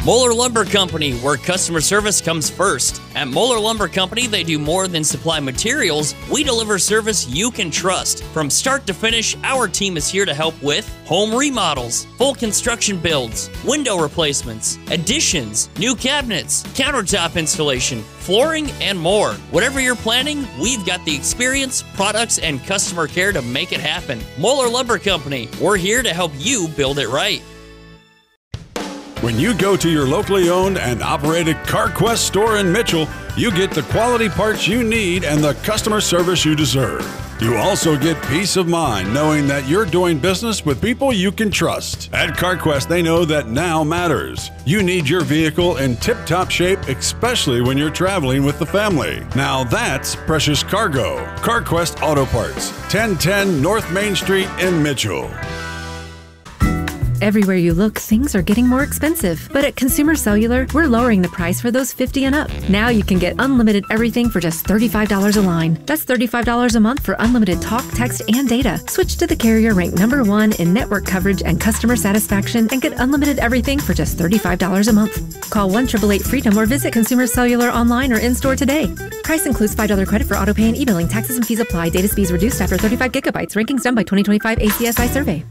Moeller Lumber Company, where customer service comes first. At Moeller Lumber Company, they do more than supply materials. We deliver service you can trust. From start to finish, our team is here to help with home remodels, full construction builds, window replacements, additions, new cabinets, countertop installation, flooring, and more. Whatever you're planning, we've got the experience, products, and customer care to make it happen. Moeller Lumber Company, we're here to help you build it right. When you go to your locally owned and operated CarQuest store in Mitchell, you get the quality parts you need and the customer service you deserve. You also get peace of mind knowing that you're doing business with people you can trust. At CarQuest, they know that now matters. You need your vehicle in tip-top shape, especially when you're traveling with the family. Now that's precious cargo. CarQuest Auto Parts, 1010 North Main Street in Mitchell. Everywhere you look, things are getting more expensive. But at Consumer Cellular, we're lowering the price for those 50 and up. Now you can get unlimited everything for just $35 a line. That's $35 a month for unlimited talk, text, and data. Switch to the carrier ranked #1 in network coverage and customer satisfaction and get unlimited everything for just $35 a month. Call 1-888-FREEDOM or visit Consumer Cellular online or in-store today. Price includes $5 credit for auto pay and e-billing. Taxes and fees apply. Data speeds reduced after 35 gigabytes. Rankings done by 2025 ACSI survey.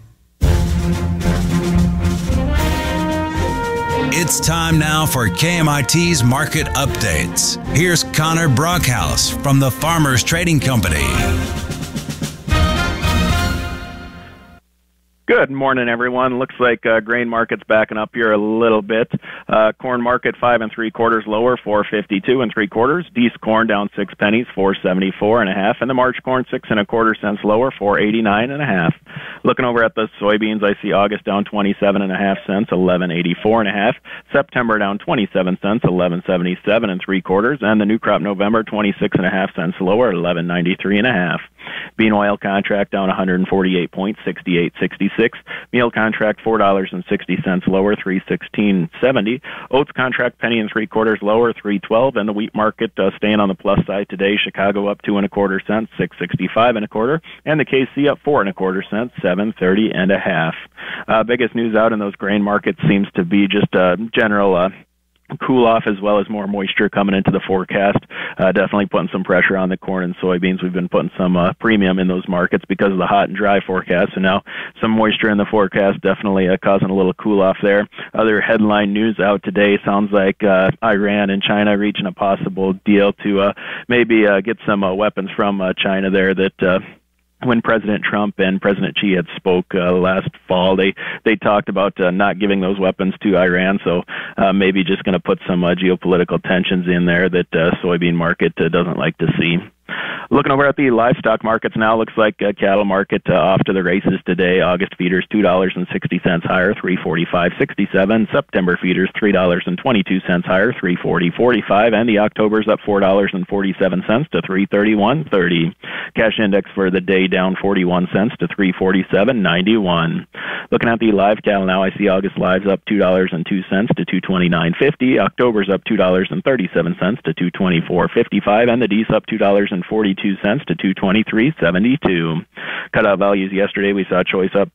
It's time now for KMIT's Market Updates. Here's Connor Brockhouse from the Farmers Trading Company. Good morning, everyone. Looks like grain market's backing up here a little bit. Corn market 5 3/4 lower, 4.52 3/4. Decent corn down 6 pennies, 4.74 1/2, and the March corn 6 1/4 cents lower, 4.89 1/2. Looking over at the soybeans, I see August down 27 1/2 cents, 11.84 1/2. September down 27 cents, 11.77 3/4, and the new crop November 26 1/2 cents lower, 11.93 1/2. Bean oil contract down 148 points, 68.66. Meal contract $4.60 lower, 316.70. Oats contract penny 3/4 lower, 312. And the wheat market staying on the plus side today. Chicago up 2 1/4 cents, 665 1/4. And the KC up 4 1/4 cents, 730 1/2. Biggest news out in those grain markets seems to be just general cool off as well as more moisture coming into the forecast. Definitely putting some pressure on the corn and soybeans. We've been putting some premium in those markets because of the hot and dry forecast. So now some moisture in the forecast definitely causing a little cool off there. Other headline news out today sounds like Iran and China reaching a possible deal to maybe get some weapons from China there that when President Trump and President Xi had spoke last fall, they talked about not giving those weapons to Iran, so maybe just going to put some geopolitical tensions in there that soybean market doesn't like to see. Looking over at the livestock markets now, looks like cattle market off to the races today. August feeders $2.60 higher, 345.67. September feeders $3.22 higher, 340.45. And the October's up $4.47 to 331.30. Cash index for the day down 41 cents to 347.91. Looking at the live cattle now, I see August lives up $2.02 to 229.50. October's up $2.37 to 224.55. And the D's up $2.42 to 223.72. Cutout values yesterday, we saw choice up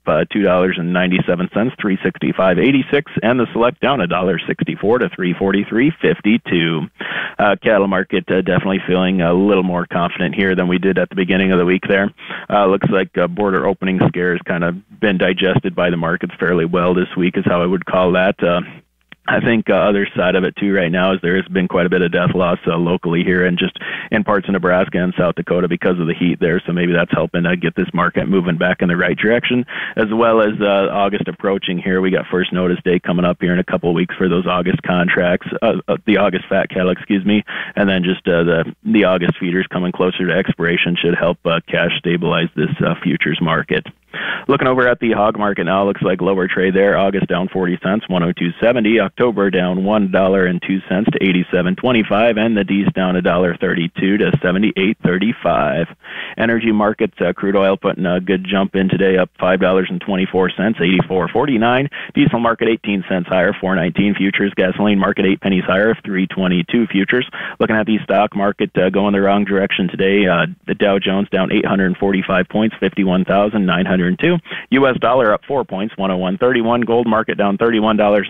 $2.97, 365.86, and the select down $1.64 to 343.52. Cattle market definitely feeling a little more confident here than we did at the beginning of the week there. Looks like border opening scare has kind of been digested by the markets fairly well this week is how I would call that. I think other side of it too right now is there has been quite a bit of death loss locally here and just in parts of Nebraska and South Dakota because of the heat there. So maybe that's helping get this market moving back in the right direction, as well as August approaching here. We got first notice day coming up here in a couple of weeks for those August contracts, the August fat cattle, and then just the August feeders coming closer to expiration should help cash stabilize this futures market. Looking over at the hog market now, looks like lower trade there. August down 40 cents, 102.70. October down $1.02 to 87.25, and the D's down $1.32 to 78.35. Energy markets, crude oil putting a good jump in today, up $5.24, 84.49. Diesel market 18 cents higher, 4.19 futures. Gasoline market 8 pennies higher, 3.22 futures. Looking at the stock market going the wrong direction today. The Dow Jones down 845 points, 51,902. U.S. dollar up 4 points, 101.31. Gold market down $31.